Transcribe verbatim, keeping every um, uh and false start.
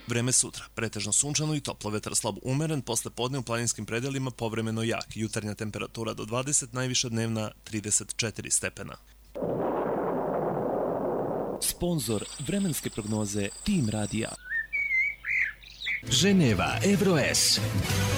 Vreme sutra, pretežno sunčano i toplo, vetar slab umeren, posle podne u planinskim predelima povremeno jak, jutarnja temperatura do dvadeset, najviša dnevna trideset četiri stepena. Sponzor vremenske prognoze Tim Radija. Ženeva Evro S.